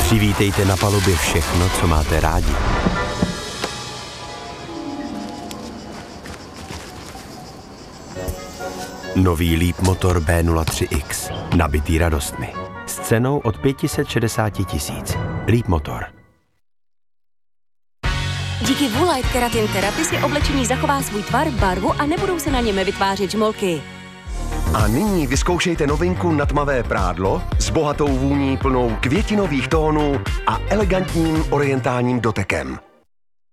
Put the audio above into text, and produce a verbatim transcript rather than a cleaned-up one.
Přivítejte na palubě všechno, co máte rádi. Nový Leapmotor B nula tři X, nabitý radostmi. S cenou od pět set šedesát tisíc. Leapmotor. Díky Woolite Keratin Therapy si oblečení zachová svůj tvar, barvu a nebudou se na něm vytvářet žmolky. A nyní vyzkoušejte novinku na tmavé prádlo s bohatou vůní plnou květinových tónů a elegantním orientálním dotekem.